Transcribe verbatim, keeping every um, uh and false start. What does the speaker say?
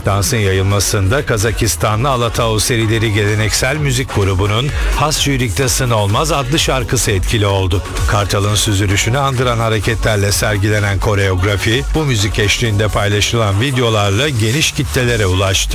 Dansın yayılmasında Kazakistanlı Alatau serileri geleneksel müzik grubunun Has Jürik'tesin Olmaz adlı şarkısı etkili oldu. Kartal'ın süzülüşünü andıran hareketlerle sergilenen koreografi bu müzik eşliğinde paylaşılan videolarla geniş kitlelere ulaştı.